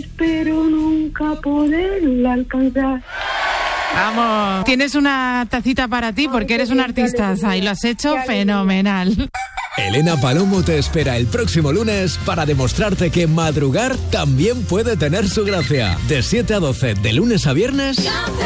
espero nunca poderla alcanzar. Vamos, tienes una tacita para ti porque eres un artista y lo has hecho fenomenal. Elena Palomo te espera el próximo lunes para demostrarte que madrugar también puede tener su gracia. De 7 a 12, de lunes a viernes.